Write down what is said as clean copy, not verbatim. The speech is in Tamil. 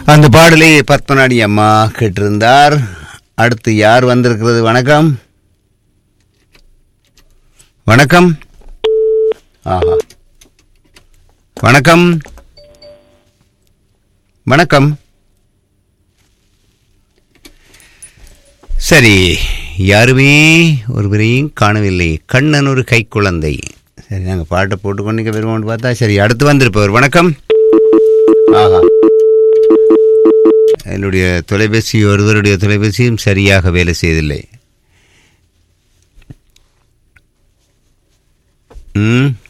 அந்த பாடலை பத்மநாடி அம்மா கேட்டிருந்தார். அடுத்து யார் வந்திருக்கிறது? வணக்கம். வணக்கம். ஆஹா, வணக்கம். வணக்கம். சரி, யாருமே ஒருவரையும் காணவில்லை. கண்ணன் ஒரு கை குழந்தை. சரி, நாங்கள் பாட்டை போட்டுக்கொண்டு வருவோம்னு பார்த்தா சரி, அடுத்து வந்திருப்பவர். வணக்கம். ஆஹா, என்னுடைய தொலைபேசி, ஒருவருடைய தொலைபேசியும் சரியாக வேலை செய்யவில்லை.